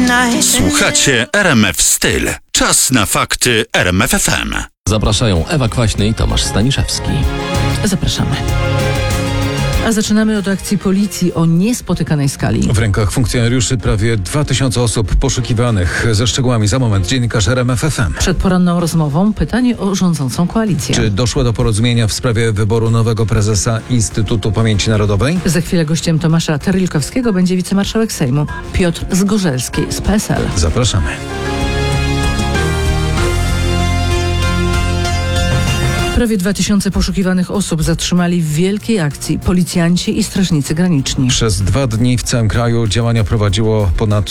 Słuchacie RMF Styl. Czas na fakty RMF FM. Zapraszają Ewa Kwaśny i Tomasz Staniszewski. Zapraszamy. A zaczynamy od akcji policji o niespotykanej skali. W rękach funkcjonariuszy prawie 2000 osób poszukiwanych. Ze szczegółami za moment dziennikarz RMF FM. Przed poranną rozmową pytanie o rządzącą koalicję. Czy doszło do porozumienia w sprawie wyboru nowego prezesa Instytutu Pamięci Narodowej? Za chwilę gościem Tomasza Terlikowskiego będzie wicemarszałek Sejmu Piotr Zgorzelski z PSL. Zapraszamy. Prawie 2000 poszukiwanych osób zatrzymali w wielkiej akcji policjanci i strażnicy graniczni. Przez 2 dni w całym kraju działania prowadziło ponad,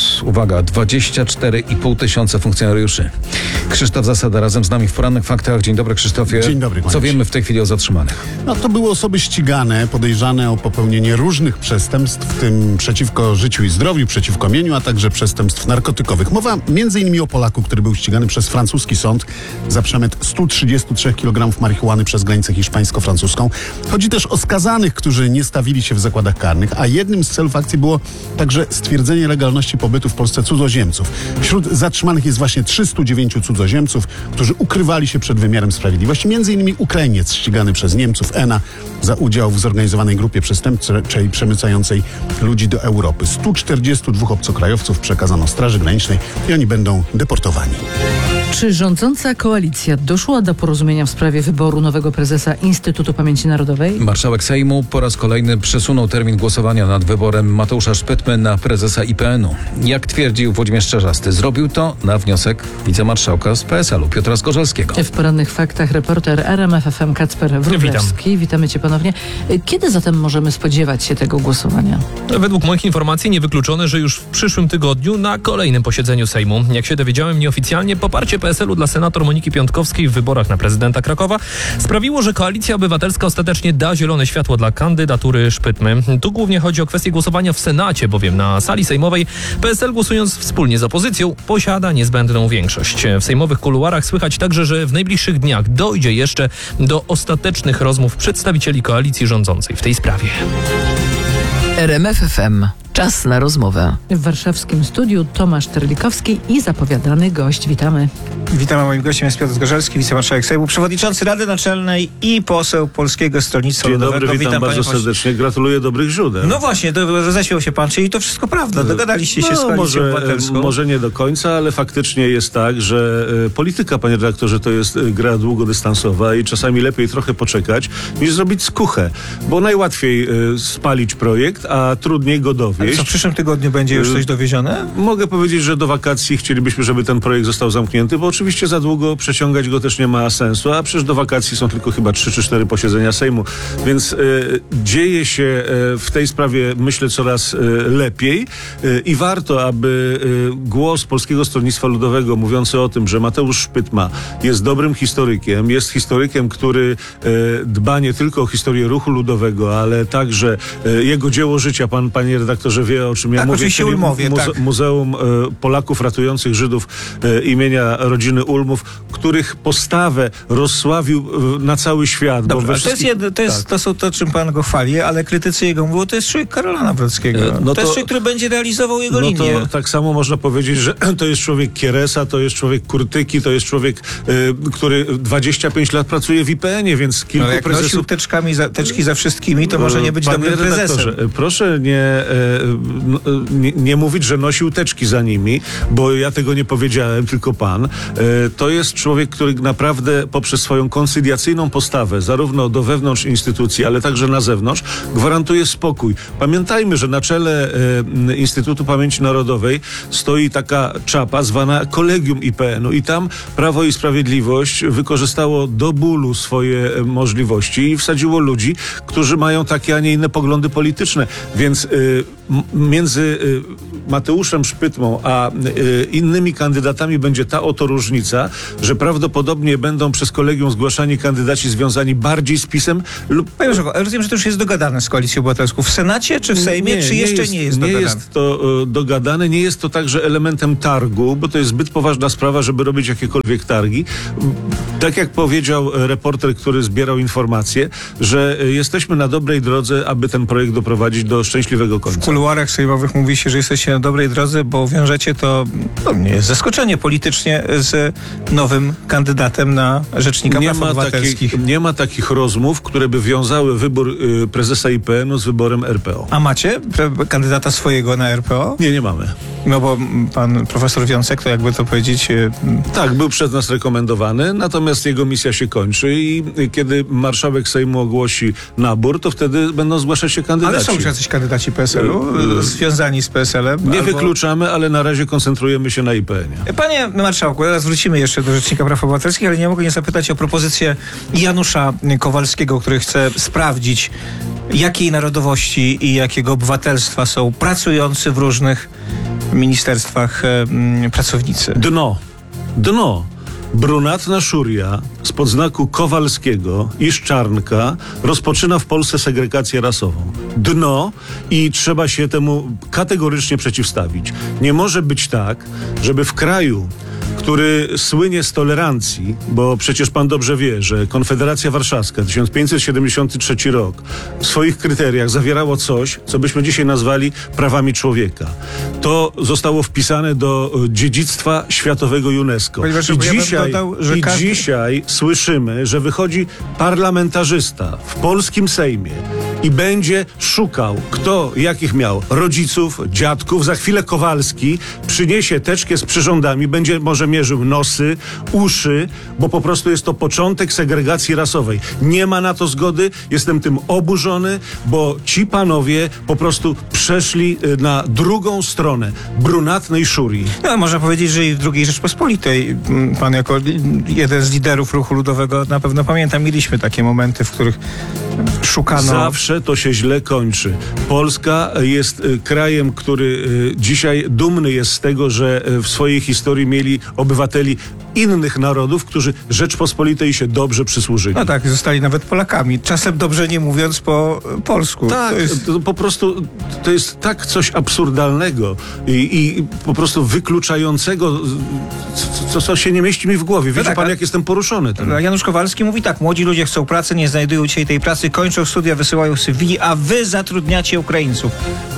24,5 tysiąca funkcjonariuszy. Krzysztof Zasada razem z nami w Porannych Faktach. Dzień dobry, Krzysztofie. Dzień dobry, Co wiemy w tej chwili o zatrzymanych? To były osoby ścigane, podejrzane o popełnienie różnych przestępstw, w tym przeciwko życiu i zdrowiu, przeciwko mieniu, a także przestępstw narkotykowych. Mowa m.in. o Polaku, który był ścigany przez francuski sąd za przemyt 133 kg marihuany przez granicę hiszpańsko-francuską. Chodzi też o skazanych, którzy nie stawili się w zakładach karnych, a jednym z celów akcji było także stwierdzenie legalności pobytu w Polsce cudzoziemców. Wśród zatrzymanych jest właśnie 309 cudzoziemców, którzy ukrywali się przed wymiarem sprawiedliwości. M.in. Ukrainiec ścigany przez Niemców, ENA, za udział w zorganizowanej grupie przestępczej przemycającej ludzi do Europy. 142 obcokrajowców przekazano Straży Granicznej i oni będą deportowani. Czy rządząca koalicja doszła do porozumienia w sprawie wyboru nowego prezesa Instytutu Pamięci Narodowej? Marszałek Sejmu po raz kolejny przesunął termin głosowania nad wyborem Mateusza Szpytmy na prezesa IPN-u. Jak twierdził Włodzimierz Czarzasty, zrobił to na wniosek wicemarszałka z PSL-u Piotra Zgorzelskiego. W Porannych Faktach reporter RMF FM Kacper Wróblewski. Witamy Cię ponownie. Kiedy zatem możemy spodziewać się tego głosowania? Według moich informacji niewykluczone, że już w przyszłym tygodniu na kolejnym posiedzeniu Sejmu. Jak się dowiedziałem nieoficjalnie, poparcie PSL-u dla senator Moniki Piątkowskiej w wyborach na prezydenta Krakowa sprawiło, że Koalicja Obywatelska ostatecznie da zielone światło dla kandydatury Szpytmy. Tu głównie chodzi o kwestię głosowania w Senacie, bowiem na sali sejmowej PSL, głosując wspólnie z opozycją, posiada niezbędną większość. W sejmowych kuluarach słychać także, że w najbliższych dniach dojdzie jeszcze do ostatecznych rozmów przedstawicieli koalicji rządzącej w tej sprawie. RMF FM. Czas na rozmowę. W warszawskim studiu Tomasz Terlikowski i zapowiadany gość. Witamy. Witam, a moim gościem jest Piotr Zgorzelski, wicemarszałek Sejmu, przewodniczący Rady Naczelnej i poseł Polskiego Stronnictwa Ludowego. Dzień dobry, witam bardzo serdecznie. Gratuluję dobrych źródeł. No właśnie, roześmiał się pan, czyli to wszystko prawda. Dogadaliście się z Koalicją Obywatelską. Może nie do końca, ale faktycznie jest tak, że polityka, panie redaktorze, to jest gra długodystansowa i czasami lepiej trochę poczekać, niż zrobić skuchę. Bo najłatwiej spalić projekt, a trudniej go dowieść. Co, w przyszłym tygodniu będzie już coś dowiezione? Mogę powiedzieć, że do wakacji chcielibyśmy, żeby ten projekt został zamknięty, bo oczywiście za długo przeciągać go też nie ma sensu, a przecież do wakacji są tylko chyba 3 czy 4 posiedzenia Sejmu. Więc dzieje się w tej sprawie, myślę, coraz lepiej i warto, aby głos Polskiego Stronnictwa Ludowego mówiący o tym, że Mateusz Szpytma jest dobrym historykiem, jest historykiem, który dba nie tylko o historię ruchu ludowego, ale także jego dzieło życia, panie redaktorze wie, o czym ja mówię, czyli Muzeum Polaków Ratujących Żydów imienia rodziny Ulmów, których postawę rozsławił na cały świat. Dobrze, bo to, czym pan go chwali, ale krytycy jego mówią, to jest człowiek Karola Nawrockiego. To jest człowiek, który będzie realizował jego linię. To tak samo można powiedzieć, że to jest człowiek Kieresa, to jest człowiek Kurtyki, to jest człowiek, który 25 lat pracuje w IPN-ie, więc kilku jak prezesów... nosił teczki za wszystkimi, to może nie być dobrym prezesem. Proszę nie mówić, że nosił teczki za nimi, bo ja tego nie powiedziałem, tylko pan. To jest człowiek, który naprawdę poprzez swoją koncyliacyjną postawę, zarówno do wewnątrz instytucji, ale także na zewnątrz, gwarantuje spokój. Pamiętajmy, że na czele Instytutu Pamięci Narodowej stoi taka czapa zwana Kolegium IPN-u i tam Prawo i Sprawiedliwość wykorzystało do bólu swoje możliwości i wsadziło ludzi, którzy mają takie, a nie inne poglądy polityczne. Więc między Mateuszem Szpytmą a innymi kandydatami będzie ta oto różnica. różnica, że prawdopodobnie będą przez kolegium zgłaszani kandydaci związani bardziej z PiS-em lub... Panie Marszałku, rozumiem, że to już jest dogadane z Koalicją Obywatelską. W Senacie czy w Sejmie, czy jeszcze nie jest dogadane? Nie jest to dogadane, nie jest to także elementem targu, bo to jest zbyt poważna sprawa, żeby robić jakiekolwiek targi. Tak jak powiedział reporter, który zbierał informacje, że jesteśmy na dobrej drodze, aby ten projekt doprowadzić do szczęśliwego końca. W kuluarach sejmowych mówi się, że jesteście na dobrej drodze, bo wiążecie to, nie jest zaskoczenie politycznie, z nowym kandydatem na rzecznika praw obywatelskich. Nie ma takich rozmów, które by wiązały wybór prezesa IPN-u z wyborem RPO. A macie kandydata swojego na RPO? Nie mamy. No bo pan profesor Wiącek, to jakby to powiedzieć... Tak, był przez nas rekomendowany, natomiast jego misja się kończy i kiedy marszałek Sejmu ogłosi nabór, to wtedy będą zgłaszać się kandydaci. Ale są już jacyś kandydaci PSL-u związani z PSL-em? Nie wykluczamy, ale na razie koncentrujemy się na IPN-ie. Panie marszałku, teraz wrócimy jeszcze do Rzecznika Praw Obywatelskich, ale nie mogę nie zapytać o propozycję Janusza Kowalskiego, który chce sprawdzić, jakiej narodowości i jakiego obywatelstwa są pracujący w różnych ministerstwach pracownicy. Dno. Brunatna Szuria spod znaku Kowalskiego i Szczarnka rozpoczyna w Polsce segregację rasową. Dno i trzeba się temu kategorycznie przeciwstawić. Nie może być tak, żeby w kraju, który słynie z tolerancji, bo przecież pan dobrze wie, że Konfederacja Warszawska 1573 rok w swoich kryteriach zawierało coś, co byśmy dzisiaj nazwali prawami człowieka. To zostało wpisane do dziedzictwa światowego UNESCO. Dzisiaj słyszymy, że wychodzi parlamentarzysta w polskim Sejmie i będzie szukał, kto jakich miał rodziców, dziadków. Za chwilę Kowalski przyniesie teczkę z przyrządami, będzie może mierzył nosy, uszy, bo po prostu jest to początek segregacji rasowej. Nie ma na to zgody, jestem tym oburzony, bo ci panowie po prostu przeszli na drugą stronę brunatnej Szurii. No, można powiedzieć, że i w II Rzeczpospolitej, pan jako jeden z liderów ruchu ludowego na pewno pamięta, mieliśmy takie momenty, w których szukano... Zawsze to się źle kończy. Polska jest krajem, który dzisiaj dumny jest z tego, że w swojej historii mieli obywateli innych narodów, którzy Rzeczpospolitej się dobrze przysłużyli. No tak, zostali nawet Polakami. Czasem dobrze nie mówiąc po polsku. Tak, to po prostu to jest tak coś absurdalnego i po prostu wykluczającego, co się nie mieści mi w głowie. Wiecie pan, jak jestem poruszony tym. Janusz Kowalski mówi tak: młodzi ludzie chcą pracy, nie znajdują dzisiaj tej pracy, kończą studia, wysyłają CV, a wy zatrudniacie Ukraińców.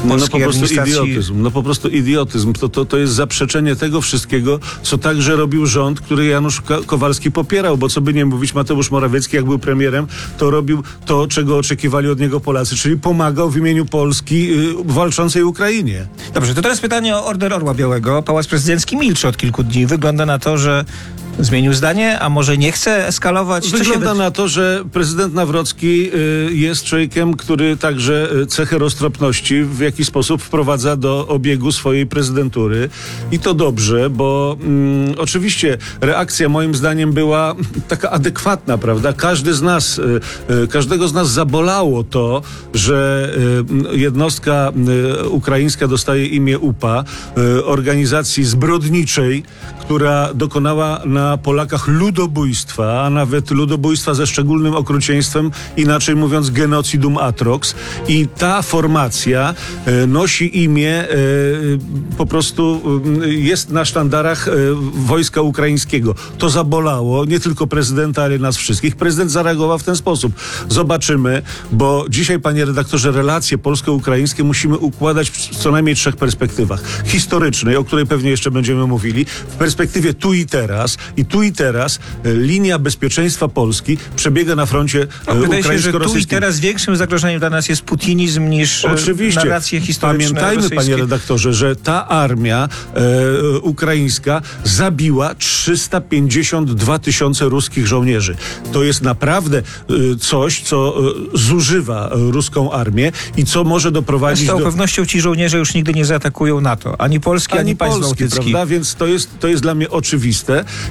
Po prostu idiotyzm. To jest zaprzeczenie tego wszystkiego, co także robił rząd, który Janusz Kowalski popierał, bo co by nie mówić, Mateusz Morawiecki, jak był premierem, to robił to, czego oczekiwali od niego Polacy, czyli pomagał w imieniu Polski walczącej Ukrainie. Dobrze, to teraz pytanie o Order Orła Białego. Pałac Prezydencki milczy od kilku dni. Wygląda na to, że zmienił zdanie, a może nie chce eskalować? Wygląda na to, że prezydent Nawrocki jest człowiekiem, który także cechę roztropności w jakiś sposób wprowadza do obiegu swojej prezydentury. I to dobrze, bo oczywiście reakcja moim zdaniem była taka adekwatna, prawda? Każdego z nas zabolało to, że jednostka ukraińska dostaje imię UPA, organizacji zbrodniczej, która dokonała na Polakach ludobójstwa, a nawet ludobójstwa ze szczególnym okrucieństwem, inaczej mówiąc genocidum atrox. I ta formacja nosi imię, po prostu jest na sztandarach wojska ukraińskiego. To zabolało nie tylko prezydenta, ale nas wszystkich. Prezydent zareagował w ten sposób. Zobaczymy, bo dzisiaj, panie redaktorze, relacje polsko-ukraińskie musimy układać w co najmniej 3 perspektywach. Historycznej, o której pewnie jeszcze będziemy mówili, w perspektywie tu i teraz. I tu i teraz linia bezpieczeństwa Polski przebiega na froncie ukraińsko-rosyjskim. Wydaje się, że tu i teraz większym zagrożeniem dla nas jest putinizm niż narracje historyczne. Pamiętajmy, rosyjskie. panie redaktorze, że ta armia ukraińska zabiła 352 000 ruskich żołnierzy. To jest naprawdę coś, co zużywa ruską armię i co może doprowadzić z całą pewnością ci żołnierze już nigdy nie zaatakują NATO. Ani Polski, ani państw bałtyckich. Prawda? Więc to jest dla mnie oczywiste.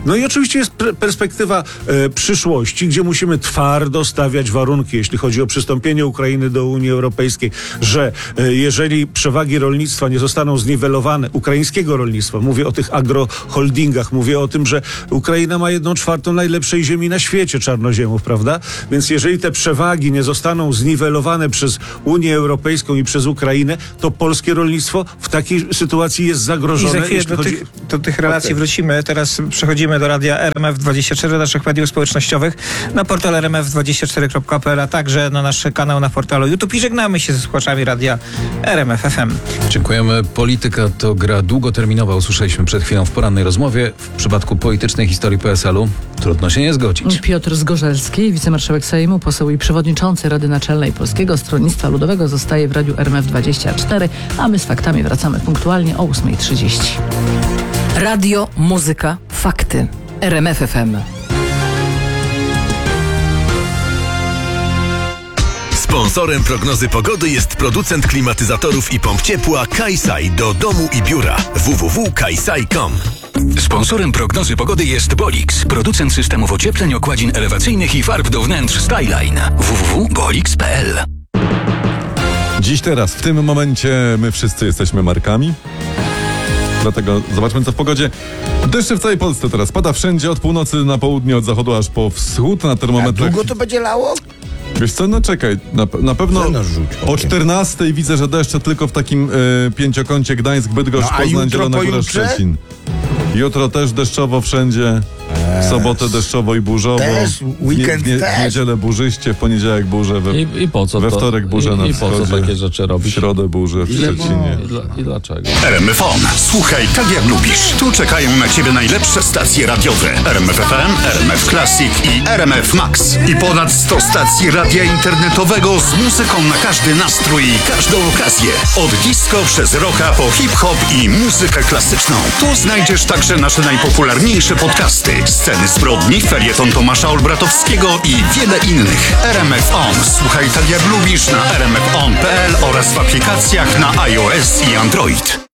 No i oczywiście jest perspektywa przyszłości, gdzie musimy twardo stawiać warunki, jeśli chodzi o przystąpienie Ukrainy do Unii Europejskiej, że jeżeli przewagi rolnictwa nie zostaną zniwelowane, ukraińskiego rolnictwa, mówię o tych agroholdingach, mówię o tym, że Ukraina ma 1/4 najlepszej ziemi na świecie czarnoziemów, prawda? Więc jeżeli te przewagi nie zostaną zniwelowane przez Unię Europejską i przez Ukrainę, to polskie rolnictwo w takiej sytuacji jest zagrożone. I za chwilę do tych relacji wrócimy. Teraz przechodzimy do radia RMF24, naszych mediów społecznościowych, na portal rmf24.pl, a także na nasz kanał na portalu YouTube i żegnamy się ze słuchaczami radia RMF FM. Dziękujemy. Polityka to gra długoterminowa, usłyszeliśmy przed chwilą w porannej rozmowie. W przypadku politycznej historii PSL-u trudno się nie zgodzić. Piotr Zgorzelski, wicemarszałek Sejmu, poseł i przewodniczący Rady Naczelnej Polskiego Stronnictwa Ludowego, zostaje w radiu RMF24, a my z faktami wracamy punktualnie o 8:30. Radio, muzyka, fakty. RMF FM. Sponsorem prognozy pogody jest producent klimatyzatorów i pomp ciepła Kaisai do domu i biura www.kaisai.com. Sponsorem prognozy pogody jest Bolix, producent systemów ociepleń, okładzin elewacyjnych i farb do wnętrz Skyline. www.bolix.pl. Dziś, teraz, w tym momencie my wszyscy jesteśmy markami. Dlatego zobaczmy, co w pogodzie. Deszcze w całej Polsce teraz. Pada wszędzie, od północy na południe, od zachodu aż po wschód. Na termometrach. Długo to będzie lało? Wiesz co, no czekaj, na pewno o 14 widzę, że deszcze tylko w takim pięciokącie Gdańsk, Bydgoszcz, Poznań, Zielona Góra, Szczecin. Jutro też deszczowo wszędzie. W sobotę deszczowo i burzowo. Też, weekend w niedzielę burzyście, w poniedziałek burze, I po co we to? wtorek burze na I po co wschodzie, takie rzeczy robić? w środę burze w Szczecinie. I dlaczego? RMF On. Słuchaj tak jak lubisz. Tu czekają na ciebie najlepsze stacje radiowe. RMF FM, RMF Classic i RMF Max. I ponad 100 stacji radia internetowego z muzyką na każdy nastrój i każdą okazję. Od disco przez rocka po hip-hop i muzykę klasyczną. Tu znajdziesz także nasze najpopularniejsze podcasty. Sceny zbrodni, felieton Tomasza Olbratowskiego i wiele innych. RMF On. Słuchaj tak jak lubisz na rmfon.pl oraz w aplikacjach na iOS i Android.